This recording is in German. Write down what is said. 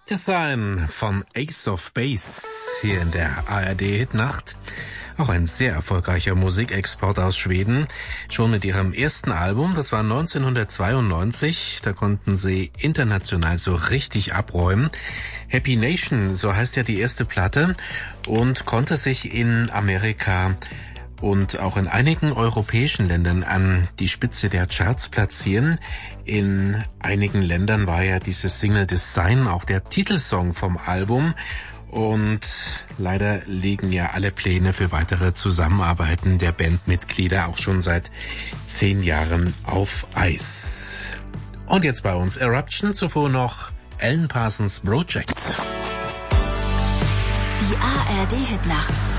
Design von Ace of Base hier in der ARD-Hitnacht. Auch ein sehr erfolgreicher Musikexport aus Schweden. Schon mit ihrem ersten Album, das war 1992, da konnten sie international so richtig abräumen. Happy Nation, so heißt ja die erste Platte, und konnte sich in Amerika und auch in einigen europäischen Ländern an die Spitze der Charts platzieren. In einigen Ländern war ja dieses Single Design auch der Titelsong vom Album. Und leider liegen ja alle Pläne für weitere Zusammenarbeiten der Bandmitglieder auch schon seit 10 Jahren auf Eis. Und jetzt bei uns Eruption, zuvor noch Alan Parsons Project. Die ARD-Hitnacht.